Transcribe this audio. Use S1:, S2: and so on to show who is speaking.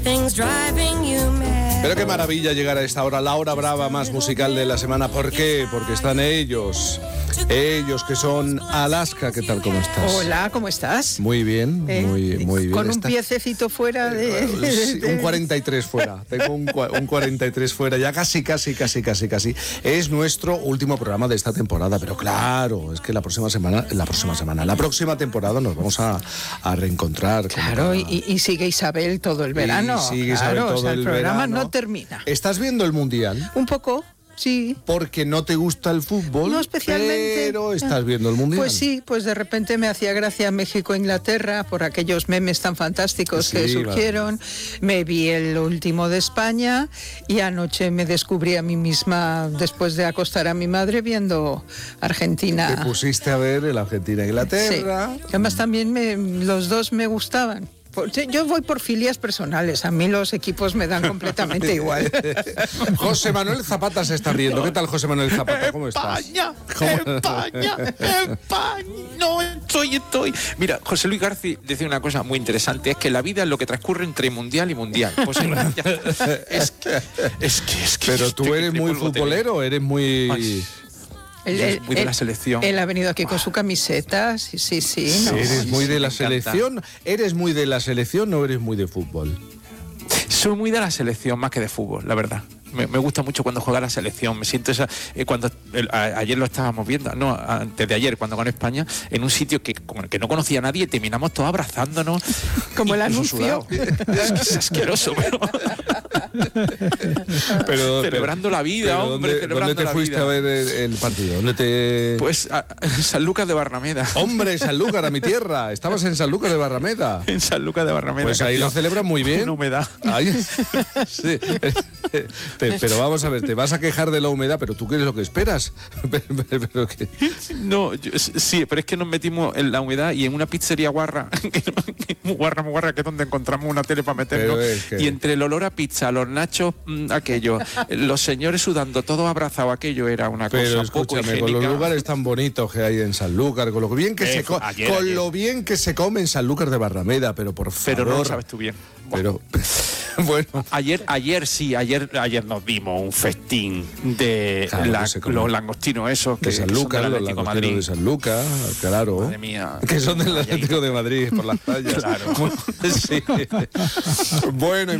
S1: Pero qué maravilla llegar a esta hora, la hora brava más musical de la semana. ¿Por qué? Porque están ellos que son Alaska. ¿Qué tal? ¿Cómo estás?
S2: Hola, ¿cómo estás?
S1: Muy bien, muy bien.
S2: Con un piececito fuera de...
S1: Sí, un 43 fuera. Tengo un 43 fuera. Ya casi. Es nuestro último programa de esta temporada. Pero claro, es que la próxima temporada nos vamos a reencontrar.
S2: Claro, y sigue Isabel todo el verano.
S1: Sigue Isabel todo el
S2: programa
S1: verano.
S2: No termina.
S1: ¿Estás viendo el Mundial?
S2: Un poco. Sí.
S1: Porque no te gusta el fútbol,
S2: no especialmente,
S1: pero estás viendo el Mundial.
S2: Pues sí, pues de repente me hacía gracia México-Inglaterra por aquellos memes tan fantásticos que surgieron. Vale. Me vi el último de España y anoche me descubrí a mí misma, después de acostar a mi madre, viendo Argentina.
S1: Te pusiste a ver el Argentina-Inglaterra.
S2: Sí. Además también los dos me gustaban. Yo voy por filias personales, a mí los equipos me dan completamente igual.
S1: José Manuel Zapata se está riendo. ¿Qué tal, José Manuel Zapata? ¿Cómo estás?
S3: España. No, estoy. Mira, José Luis García decía una cosa muy interesante, es que la vida es lo que transcurre entre mundial y mundial. Pues es que
S1: pero tú eres muy futbolero, eres muy...
S3: Ay. Muy de la selección.
S2: Él ha venido aquí con su camiseta, sí.
S1: No. ¿Eres muy de la selección? ¿Eres muy de la selección o eres muy de fútbol?
S3: Soy muy de la selección más que de fútbol, la verdad. Me gusta mucho cuando juega la selección. Me siento ayer lo estábamos viendo, no, antes de ayer, cuando ganó España, en un sitio que no conocía a nadie, terminamos todos abrazándonos.
S2: Como el anuncio.
S3: Es asqueroso, pero celebrando la vida, hombre.
S1: ¿Dónde te fuiste a ver el partido?
S3: Pues a Sanlúcar de Barrameda.
S1: Hombre, Sanlúcar, a mi tierra. Estabas en Sanlúcar de Barrameda.
S3: En Sanlúcar de Barrameda.
S1: Pues ahí lo celebran muy bien.
S3: Una humedad.
S1: Sí. Pero vamos a ver, te vas a quejar de la humedad, pero ¿tú qué es lo que esperas? ¿Pero qué?
S3: No, sí, pero es que nos metimos en la humedad y en una pizzería guarra, muy guarra, que es donde encontramos una tele para meternos, y entre el olor a pizza, los nachos, aquello, los señores sudando, todos abrazados, aquello era una cosa poco higiénica.
S1: Con los lugares tan bonitos que hay en Sanlúcar, con lo bien que lo bien que se come en Sanlúcar de Barrameda, pero por favor.
S3: Pero no lo sabes tú bien.
S1: Pero bueno.
S3: Ayer nos dimos un festín de los langostinos esos
S1: de Sanlúcar, los langostinos de Sanlúcar, claro.
S3: Madre mía.
S1: Que son del Atlético de Madrid por las playas.
S3: Claro.
S1: Sí. Bueno.